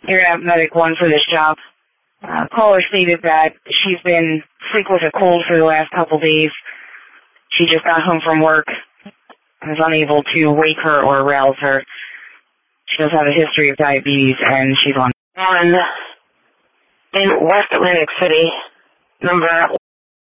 Area Medic 1 for this job. Caller stated that she's been sick with a cold for the last couple days. She just got home from work and is unable to wake her or rouse her. She does have a history of diabetes, and she's on. And in West Atlantic City, number